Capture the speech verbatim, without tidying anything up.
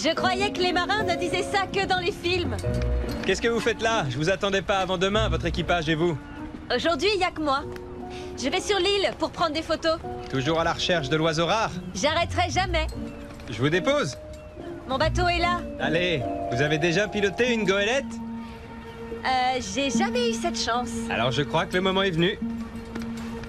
Je croyais que les marins ne disaient ça que dans les films. Qu'est-ce que vous faites là? Je vous attendais pas avant demain, votre équipage et vous. Aujourd'hui, il n'y a que moi. Je vais sur l'île pour prendre des photos. Toujours à la recherche de l'oiseau rare? J'arrêterai jamais. Je vous dépose. Mon bateau est là. Allez, vous avez déjà piloté une goélette? Euh, j'ai jamais eu cette chance. Alors je crois que le moment est venu.